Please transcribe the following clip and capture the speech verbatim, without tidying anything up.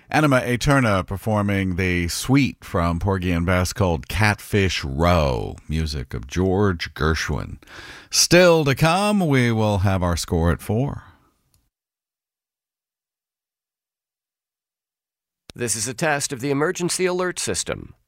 Anima Eterna performing the suite from Porgy and Bess called Catfish Row, music of George Gershwin. Still to come, we will have our score at four. This is a test of the emergency alert system.